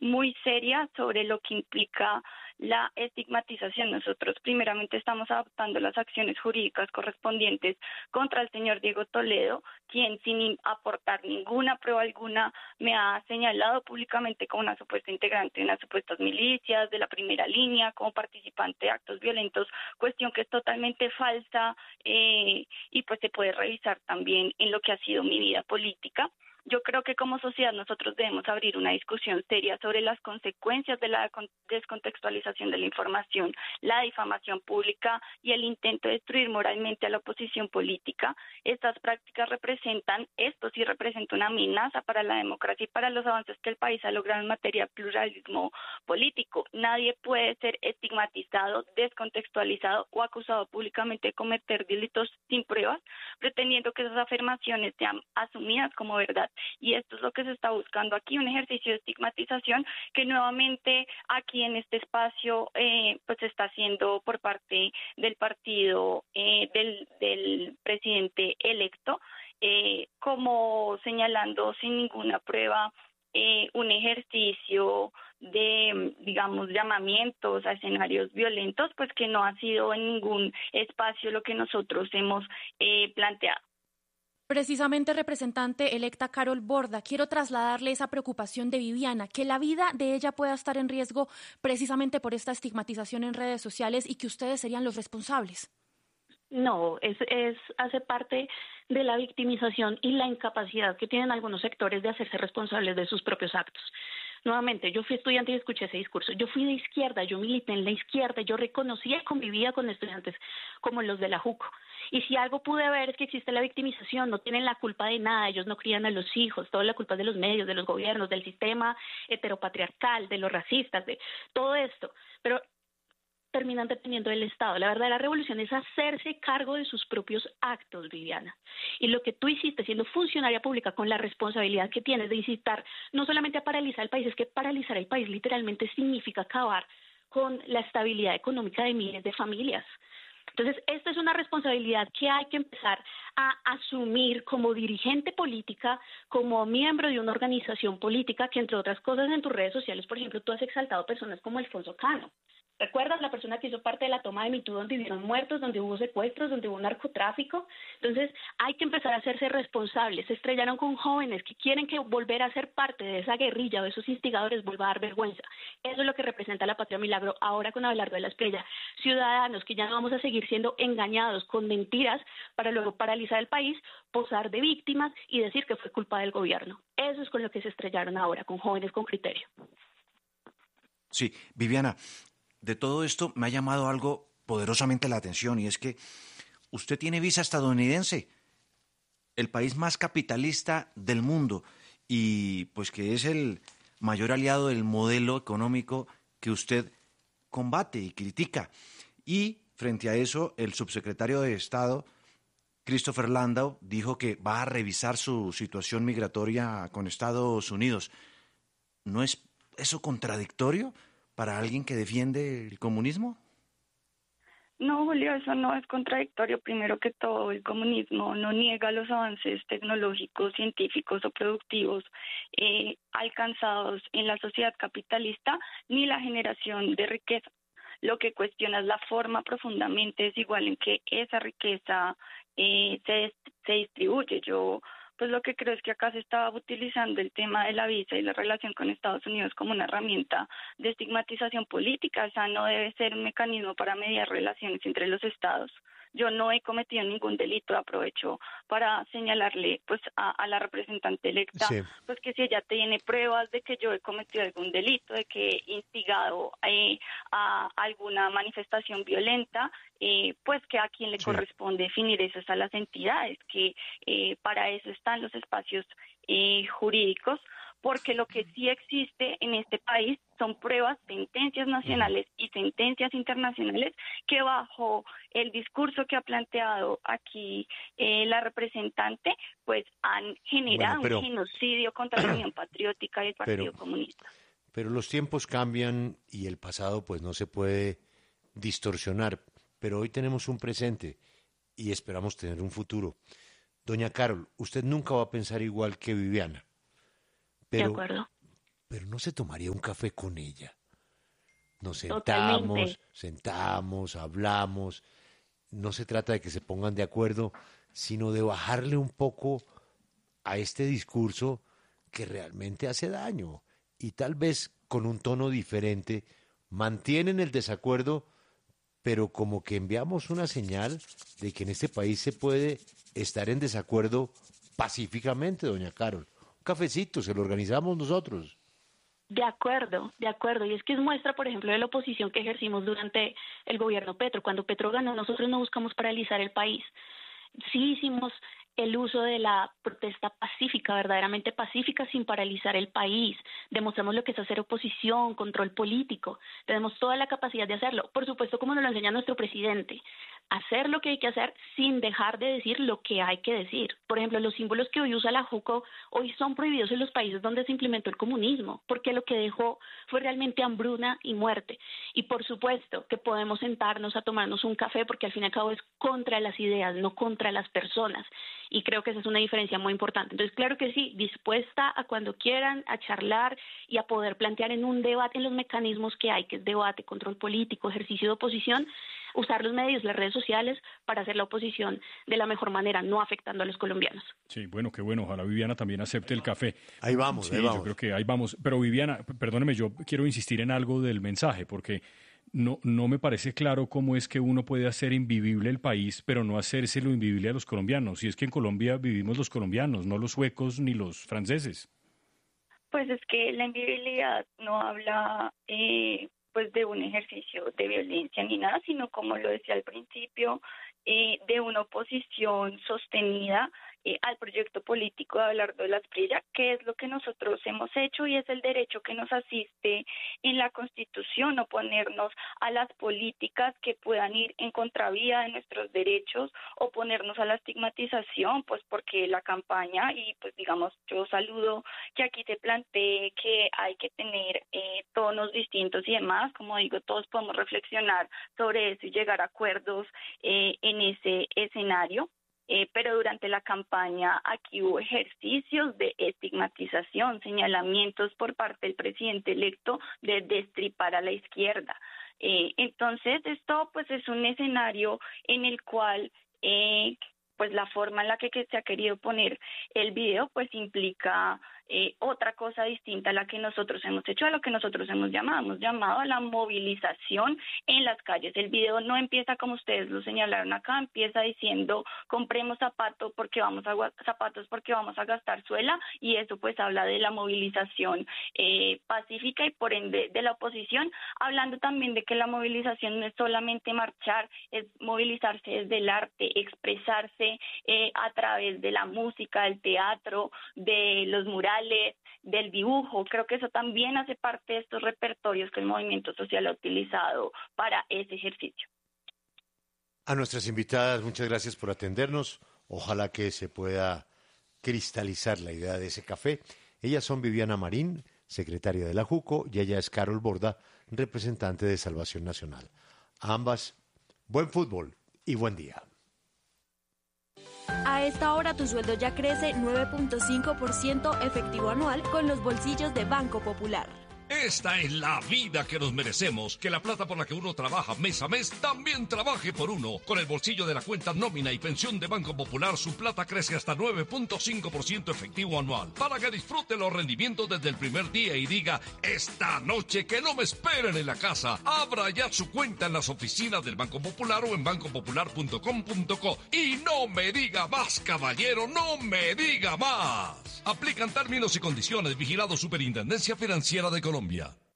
muy seria sobre lo que implica la estigmatización. Nosotros primeramente estamos adoptando las acciones jurídicas correspondientes contra el señor Diego Toledo, quien sin aportar ninguna prueba alguna me ha señalado públicamente como una supuesta integrante de unas supuestas milicias de la primera línea, como participante de actos violentos, cuestión que es totalmente falsa, y pues se puede revisar también en lo que ha sido mi vida política. Yo creo que como sociedad nosotros debemos abrir una discusión seria sobre las consecuencias de la descontextualización de la información, la difamación pública y el intento de destruir moralmente a la oposición política. Estas prácticas esto sí representa una amenaza para la democracia y para los avances que el país ha logrado en materia de pluralismo político. Nadie puede ser estigmatizado, descontextualizado o acusado públicamente de cometer delitos sin pruebas, pretendiendo que esas afirmaciones sean asumidas como verdad. Y esto es lo que se está buscando aquí, un ejercicio de estigmatización que nuevamente aquí en este espacio pues se está haciendo por parte del partido del presidente electo, como señalando sin ninguna prueba un ejercicio de, digamos, llamamientos a escenarios violentos, pues que no ha sido en ningún espacio lo que nosotros hemos planteado. Precisamente, representante electa Carol Borda, quiero trasladarle esa preocupación de Viviana, que la vida de ella pueda estar en riesgo precisamente por esta estigmatización en redes sociales y que ustedes serían los responsables. No, hace parte de la victimización y la incapacidad que tienen algunos sectores de hacerse responsables de sus propios actos. Nuevamente, yo fui estudiante y escuché ese discurso. Yo fui de izquierda, yo milité en la izquierda, yo reconocía y convivía con estudiantes como los de la JUCO. Y si algo pude ver es que existe la victimización, no tienen la culpa de nada, ellos no crían a los hijos, toda la culpa es de los medios, de los gobiernos, del sistema heteropatriarcal, de los racistas, de todo esto. Pero terminan dependiendo del Estado. La verdadera revolución es hacerse cargo de sus propios actos, Viviana. Y lo que tú hiciste siendo funcionaria pública con la responsabilidad que tienes de incitar no solamente a paralizar el país, es que paralizar el país literalmente significa acabar con la estabilidad económica de miles de familias. Entonces, esta es una responsabilidad que hay que empezar a asumir como dirigente política, como miembro de una organización política que, entre otras cosas, en tus redes sociales, por ejemplo, tú has exaltado personas como Alfonso Cano. ¿Recuerdas la persona que hizo parte de la toma de MeToo, donde hubieron muertos, donde hubo secuestros, donde hubo narcotráfico? Entonces, hay que empezar a hacerse responsables. Se estrellaron con jóvenes que quieren que volver a ser parte de esa guerrilla o de esos instigadores vuelva a dar vergüenza. Eso es lo que representa la Patria Milagro ahora con Abelardo de la Espriella. Ciudadanos que ya no vamos a seguir siendo engañados con mentiras para luego paralizar el país, posar de víctimas y decir que fue culpa del gobierno. Eso es con lo que se estrellaron ahora, con jóvenes con criterio. Sí, Viviana, de todo esto me ha llamado algo poderosamente la atención y es que usted tiene visa estadounidense, el país más capitalista del mundo y pues que es el mayor aliado del modelo económico que usted combate y critica. Y frente a eso, el subsecretario de Estado, Christopher Landau, dijo que va a revisar su situación migratoria con Estados Unidos. ¿No es eso contradictorio para alguien que defiende el comunismo? No, Julio, eso no es contradictorio. Primero que todo, el comunismo no niega los avances tecnológicos, científicos o productivos alcanzados en la sociedad capitalista, ni la generación de riqueza. Lo que cuestiona es la forma profundamente desigual en que esa riqueza se distribuye. Yo pues lo que creo es que acá se estaba utilizando el tema de la visa y la relación con Estados Unidos como una herramienta de estigmatización política. O sea, no debe ser un mecanismo para mediar relaciones entre los estados. Yo no he cometido ningún delito, aprovecho para señalarle pues a la representante electa, sí, pues que si ella tiene pruebas de que yo he cometido algún delito, de que he instigado a alguna manifestación violenta, pues que a quien le corresponde definir eso es a las entidades, que para eso están los espacios jurídicos, porque lo que sí existe en este país son pruebas, sentencias nacionales y sentencias internacionales que bajo el discurso que ha planteado aquí la representante, pues han generado un genocidio contra la Unión Patriótica y el Partido Comunista. Pero los tiempos cambian y el pasado pues no se puede distorsionar, pero hoy tenemos un presente y esperamos tener un futuro. Doña Carol, usted nunca va a pensar igual que Viviana. Pero, de acuerdo. pero no se tomaría un café con ella. Nos Totalmente. sentamos, hablamos. No se trata de que se pongan de acuerdo, sino de bajarle un poco a este discurso que realmente hace daño. Y tal vez con un tono diferente mantienen el desacuerdo, pero como que enviamos una señal de que en este país se puede estar en desacuerdo pacíficamente, doña Carol. Un cafecito, se lo organizamos nosotros. De acuerdo, de acuerdo. Y es que es muestra, por ejemplo, de la oposición que ejercimos durante el gobierno Petro. Cuando Petro ganó, nosotros no buscamos paralizar el país. Sí hicimos el uso de la protesta pacífica, verdaderamente pacífica, sin paralizar el país. Demostramos lo que es hacer oposición, control político. Tenemos toda la capacidad de hacerlo. Por supuesto, como nos lo enseña nuestro presidente, hacer lo que hay que hacer sin dejar de decir lo que hay que decir. Por ejemplo, los símbolos que hoy usa la JUCO hoy son prohibidos en los países donde se implementó el comunismo, porque lo que dejó fue realmente hambruna y muerte. Y por supuesto que podemos sentarnos a tomarnos un café, porque al fin y al cabo es contra las ideas, no contra las personas. Y creo que esa es una diferencia muy importante. Entonces, claro que sí, dispuesta a cuando quieran, a charlar y a poder plantear en un debate, en los mecanismos que hay, que es debate, control político, ejercicio de oposición, usar los medios, las redes sociales para hacer la oposición de la mejor manera, no afectando a los colombianos. Sí, bueno, qué bueno. Ojalá Viviana también acepte el café. Ahí vamos, Sí, ahí vamos. yo creo que ahí vamos. Pero Viviana, perdóneme, yo quiero insistir en algo del mensaje, porque no me parece claro cómo es que uno puede hacer invivible el país, pero no hacérselo invivible a los colombianos. Y es que en Colombia vivimos los colombianos, no los suecos ni los franceses. Pues es que la invivibilidad no habla pues de un ejercicio de violencia ni nada, sino como lo decía al principio, de una oposición sostenida al proyecto político de Abelardo de la Espriella, que es lo que nosotros hemos hecho y es el derecho que nos asiste en la Constitución, oponernos a las políticas que puedan ir en contravía de nuestros derechos, oponernos a la estigmatización, pues porque la campaña, y pues digamos, yo saludo que aquí se plantee que hay que tener tonos distintos y demás, como digo, todos podemos reflexionar sobre eso y llegar a acuerdos en ese escenario. Pero durante la campaña aquí hubo ejercicios de estigmatización, señalamientos por parte del presidente electo de destripar a la izquierda. Entonces, esto pues es un escenario en el cual pues la forma en la que se ha querido poner el video pues implica otra cosa distinta a la que nosotros hemos hecho, a lo que nosotros hemos llamado a la movilización en las calles. El video no empieza como ustedes lo señalaron acá, empieza diciendo compremos zapatos porque vamos a gastar suela, y eso pues habla de la movilización pacífica y por ende de la oposición, hablando también de que la movilización no es solamente marchar, es movilizarse desde el arte, expresarse a través de la música, del teatro, de los murales, del dibujo. Creo que eso también hace parte de estos repertorios que el movimiento social ha utilizado para ese ejercicio. A nuestras invitadas, muchas gracias por atendernos. Ojalá que se pueda cristalizar la idea de ese café. Ellas son Viviana Marín, secretaria de la JUCO, y ella es Carol Borda, representante de Salvación Nacional. A ambas, buen fútbol y buen día. A esta hora tu sueldo ya crece 9.5% efectivo anual con los bolsillos de Banco Popular. Esta es la vida que nos merecemos, que la plata por la que uno trabaja mes a mes también trabaje por uno. Con el bolsillo de la cuenta nómina y pensión de Banco Popular, su plata crece hasta 9.5% efectivo anual, para que disfrute los rendimientos desde el primer día y diga, esta noche que no me esperen en la casa. Abra ya su cuenta en las oficinas del Banco Popular o en bancopopular.com.co. Y no me diga más, caballero, no me diga más. Aplican términos y condiciones. Vigilado Superintendencia Financiera de Colombia.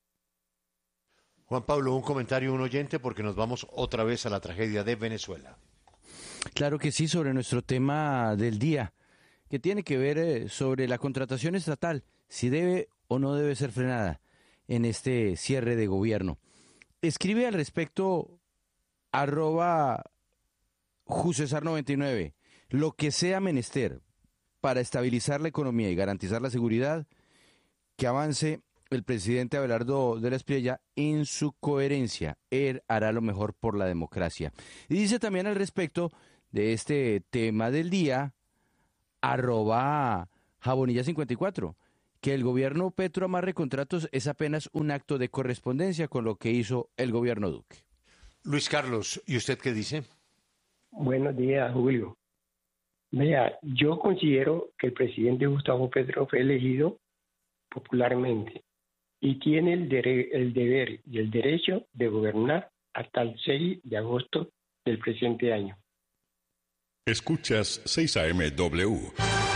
Juan Pablo, un comentario, un oyente, porque nos vamos otra vez a la tragedia de Venezuela. Claro que sí, sobre nuestro tema del día, que tiene que ver sobre la contratación estatal, si debe o no debe ser frenada en este cierre de gobierno. Escribe al respecto @Jusesar99, lo que sea menester para estabilizar la economía y garantizar la seguridad, que avance el presidente Abelardo de la Espriella en su coherencia. Él hará lo mejor por la democracia. Y dice también al respecto de este tema del día, @Jabonilla54, que el gobierno Petro amarre contratos es apenas un acto de correspondencia con lo que hizo el gobierno Duque. Luis Carlos, ¿y usted qué dice? Buenos días, Julio. Vea, yo considero que el presidente Gustavo Petro fue elegido popularmente y tiene el deber y el derecho de gobernar hasta el 6 de agosto del presente año. Escuchas 6 AM.W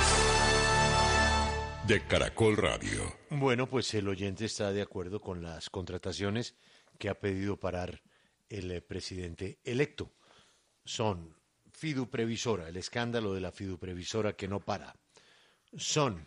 de Caracol Radio. Bueno, pues el oyente está de acuerdo con las contrataciones que ha pedido parar el presidente electo. Son Fiduprevisora, el escándalo de la Fiduprevisora que no para. Son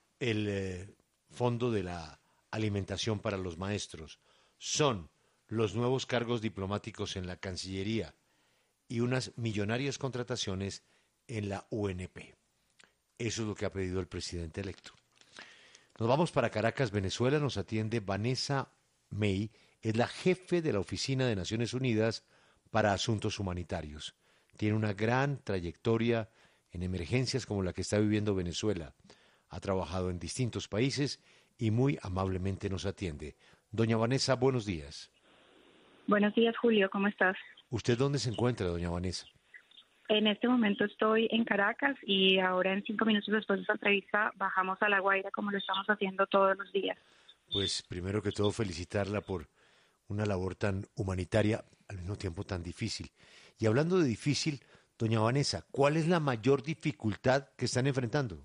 el Fondo de la Alimentación para los Maestros. Son los nuevos cargos diplomáticos en la Cancillería y unas millonarias contrataciones en la UNP. Eso es lo que ha pedido el presidente electo. Nos vamos para Caracas, Venezuela. Nos atiende Vanessa May, es la jefe de la Oficina de Naciones Unidas para Asuntos Humanitarios. Tiene una gran trayectoria en emergencias como la que está viviendo Venezuela. Ha trabajado en distintos países y muy amablemente nos atiende. Doña Vanessa, buenos días. Buenos días, Julio, ¿cómo estás? ¿Usted dónde se encuentra, doña Vanessa? En este momento estoy en Caracas y ahora en 5 minutos después de esta entrevista bajamos a La Guaira como lo estamos haciendo todos los días. Pues primero que todo felicitarla por una labor tan humanitaria, al mismo tiempo tan difícil. Y hablando de difícil, doña Vanessa, ¿cuál es la mayor dificultad que están enfrentando?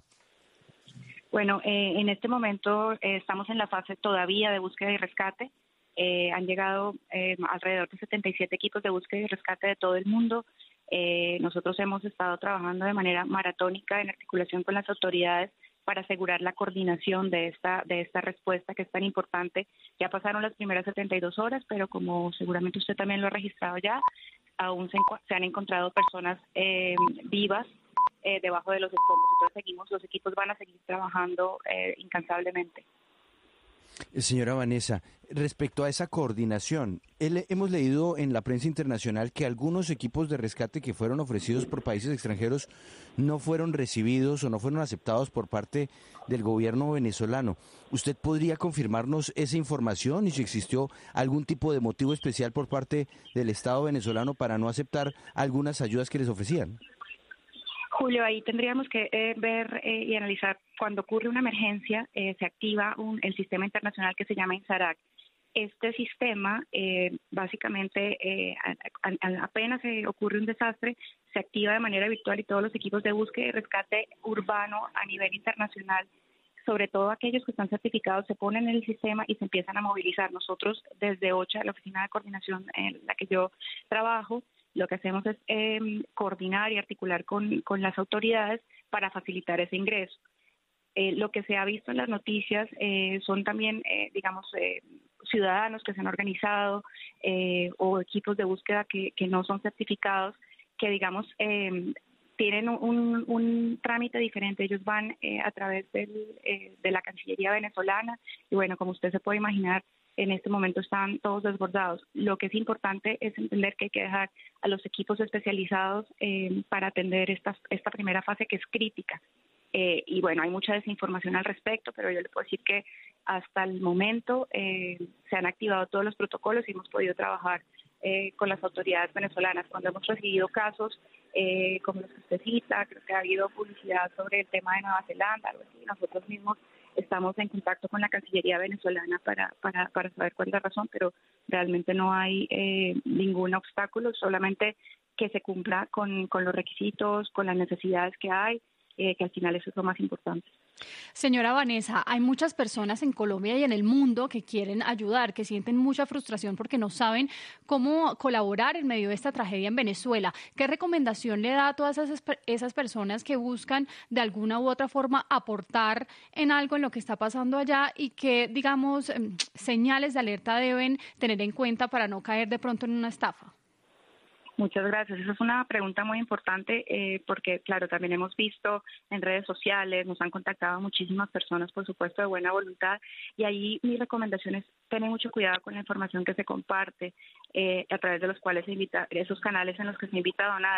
Bueno, en este momento estamos en la fase todavía de búsqueda y rescate. Han llegado alrededor de 77 equipos de búsqueda y rescate de todo el mundo. Nosotros hemos estado trabajando de manera maratónica en articulación con las autoridades para asegurar la coordinación de esta respuesta que es tan importante. Ya pasaron las primeras 72 horas, pero como seguramente usted también lo ha registrado ya, aún se han encontrado personas vivas debajo de los escombros. Entonces los equipos van a seguir trabajando incansablemente. Señora Vanessa, respecto a esa coordinación, hemos leído en la prensa internacional que algunos equipos de rescate que fueron ofrecidos por países extranjeros no fueron recibidos o no fueron aceptados por parte del gobierno venezolano. ¿Usted podría confirmarnos esa información y si existió algún tipo de motivo especial por parte del Estado venezolano para no aceptar algunas ayudas que les ofrecían? Julio, ahí tendríamos que ver y analizar. Cuando ocurre una emergencia, se activa el sistema internacional que se llama INSARAC. Este sistema, básicamente, apenas ocurre un desastre, se activa de manera virtual y todos los equipos de búsqueda y rescate urbano a nivel internacional, sobre todo aquellos que están certificados, se ponen en el sistema y se empiezan a movilizar. Nosotros, desde OCHA, la Oficina de Coordinación en la que yo trabajo, lo que hacemos es coordinar y articular con las autoridades para facilitar ese ingreso. Lo que se ha visto en las noticias son también, ciudadanos que se han organizado o equipos de búsqueda que no son certificados, que tienen un trámite diferente. Ellos van a través de la Cancillería venezolana y bueno, como usted se puede imaginar, en este momento están todos desbordados. Lo que es importante es entender que hay que dejar a los equipos especializados para atender esta primera fase que es crítica. Y bueno, hay mucha desinformación al respecto, pero yo le puedo decir que hasta el momento se han activado todos los protocolos y hemos podido trabajar con las autoridades venezolanas. Cuando hemos recibido casos como los que usted cita, creo que ha habido publicidad sobre el tema de Nueva Zelanda, algo así, nosotros mismos estamos en contacto con la Cancillería venezolana para saber cuál es la razón, pero realmente no hay ningún obstáculo, solamente que se cumpla con los requisitos, con las necesidades que hay, que al final eso es lo más importante. Señora Vanessa, hay muchas personas en Colombia y en el mundo que quieren ayudar, que sienten mucha frustración porque no saben cómo colaborar en medio de esta tragedia en Venezuela. ¿Qué recomendación le da a todas esas personas que buscan de alguna u otra forma aportar en algo en lo que está pasando allá y qué, digamos, señales de alerta deben tener en cuenta para no caer de pronto en una estafa? Muchas gracias. Esa es una pregunta muy importante porque, claro, también hemos visto en redes sociales, nos han contactado muchísimas personas, por supuesto, de buena voluntad, y ahí mi recomendación es tener mucho cuidado con la información que se comparte a través de los cuales se invita, esos canales en los que se invita a donar.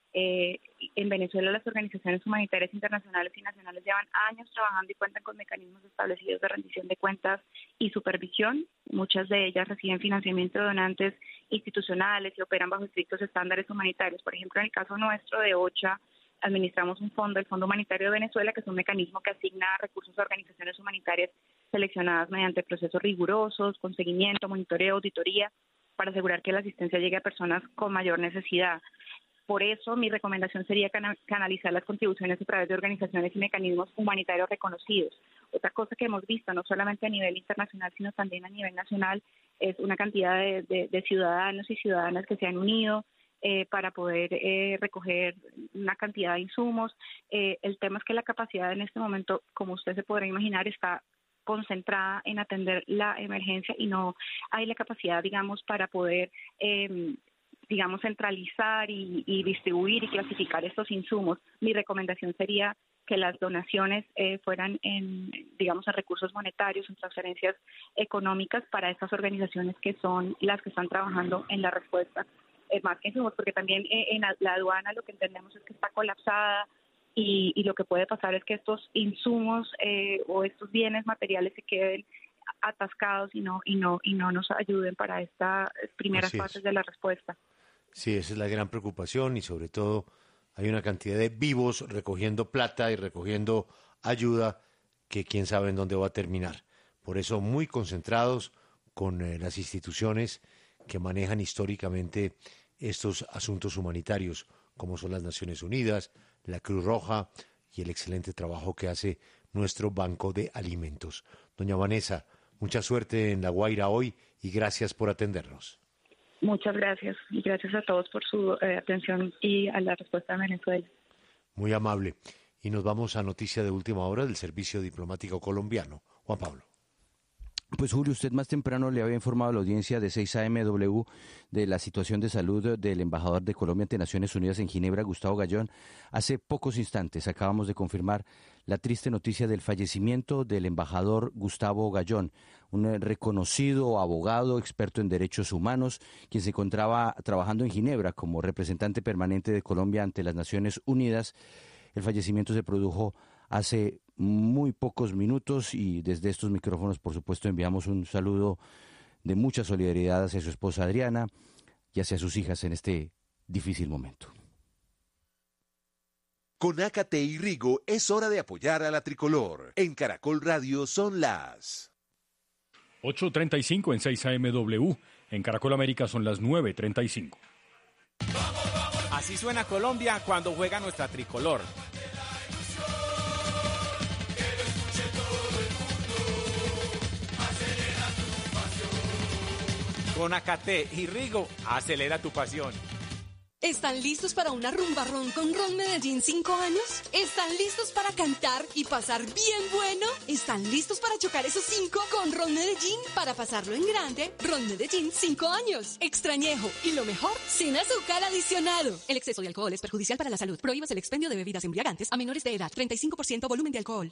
En Venezuela las organizaciones humanitarias internacionales y nacionales llevan años trabajando y cuentan con mecanismos establecidos de rendición de cuentas y supervisión. Muchas de ellas reciben financiamiento de donantes institucionales y operan bajo estrictos estándares humanitarios. Por ejemplo, en el caso nuestro de OCHA, administramos un fondo, el Fondo Humanitario de Venezuela, que es un mecanismo que asigna recursos a organizaciones humanitarias seleccionadas mediante procesos rigurosos, con seguimiento, monitoreo, auditoría, para asegurar que la asistencia llegue a personas con mayor necesidad. Por eso, mi recomendación sería canalizar las contribuciones a través de organizaciones y mecanismos humanitarios reconocidos. Otra cosa que hemos visto, no solamente a nivel internacional, sino también a nivel nacional, es una cantidad de ciudadanos y ciudadanas que se han unido para poder recoger una cantidad de insumos. El tema es que la capacidad en este momento, como usted se podrá imaginar, está concentrada en atender la emergencia y no hay la capacidad, digamos, para poder centralizar y distribuir y clasificar estos insumos. Mi recomendación sería que las donaciones fueran en recursos monetarios, en transferencias económicas para estas organizaciones que son las que están trabajando en la respuesta. Más que insumos, porque también en la aduana lo que entendemos es que está colapsada y lo que puede pasar es que estos insumos o estos bienes materiales se queden atascados y no nos ayuden para estas primeras fases de la respuesta. Sí, esa es la gran preocupación y sobre todo hay una cantidad de vivos recogiendo plata y recogiendo ayuda que quién sabe en dónde va a terminar. Por eso muy concentrados con las instituciones que manejan históricamente estos asuntos humanitarios, como son las Naciones Unidas, la Cruz Roja y el excelente trabajo que hace nuestro Banco de Alimentos. Doña Vanessa, mucha suerte en La Guaira hoy y gracias por atendernos. Muchas gracias y gracias a todos por su atención y a la respuesta de Venezuela. Muy amable. Y nos vamos a noticia de última hora del Servicio Diplomático Colombiano. Juan Pablo. Pues Julio, usted más temprano le había informado a la audiencia de 6 AMW de la situación de salud del embajador de Colombia ante Naciones Unidas en Ginebra, Gustavo Gallón. Hace pocos instantes acabamos de confirmar la triste noticia del fallecimiento del embajador Gustavo Gallón, un reconocido abogado, experto en derechos humanos, quien se encontraba trabajando en Ginebra como representante permanente de Colombia ante las Naciones Unidas. El fallecimiento se produjo hace muy pocos minutos y desde estos micrófonos, por supuesto, enviamos un saludo de mucha solidaridad hacia su esposa Adriana y hacia sus hijas en este difícil momento. Con Ácate y Rigo es hora de apoyar a la tricolor. En Caracol Radio son las 8:35 en 6 AMW. En Caracol América son las 9:35. Así suena Colombia cuando juega nuestra tricolor. Con Ácate y Rigo, acelera tu pasión. ¿Están listos para una rumba ron con Ron Medellín 5 años? ¿Están listos para cantar y pasar bien bueno? ¿Están listos para chocar esos 5 con Ron Medellín para pasarlo en grande? Ron Medellín 5 años. Extrañejo y lo mejor, sin azúcar adicionado. El exceso de alcohol es perjudicial para la salud. Prohíbas el expendio de bebidas embriagantes a menores de edad. 35% volumen de alcohol.